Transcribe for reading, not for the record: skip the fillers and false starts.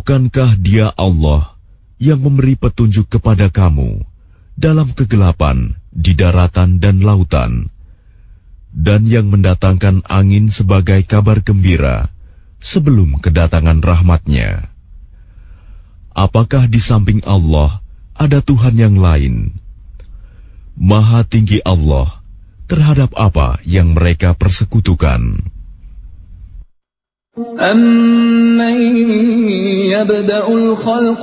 Bukankah Dia Allah yang memberi petunjuk kepada kamu dalam kegelapan di daratan dan lautan, dan yang mendatangkan angin sebagai kabar gembira sebelum kedatangan rahmat-Nya? Apakah di samping Allah ada Tuhan yang lain? Maha tinggi Allah terhadap apa yang mereka persekutukan. أَمَّن يَبْدَأُ الْخَلْقَ